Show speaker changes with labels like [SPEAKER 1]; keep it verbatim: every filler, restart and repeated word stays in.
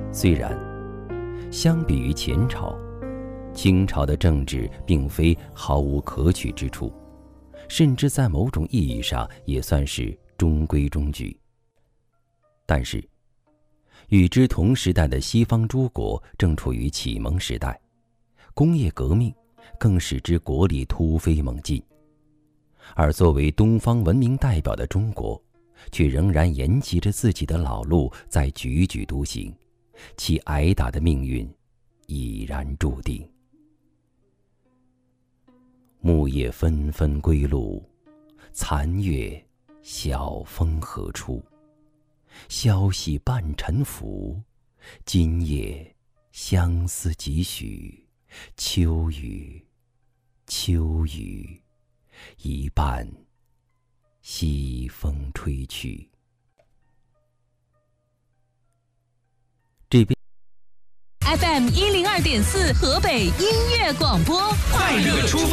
[SPEAKER 1] 虽然相比于前朝，清朝的政治并非毫无可取之处，甚至在某种意义上也算是中规中矩。但是与之同时代的西方诸国正处于启蒙时代，工业革命更使之国力突飞猛进，而作为东方文明代表的中国，却仍然沿袭着自己的老路在踽踽独行，其挨打的命运已然注定。木叶纷纷归路，残月晓风何处？消息半沉浮，今夜相思几许？秋雨，秋雨，一半西风吹去。这边
[SPEAKER 2] F M 一零二点四河北音乐广播，
[SPEAKER 3] 快乐出发。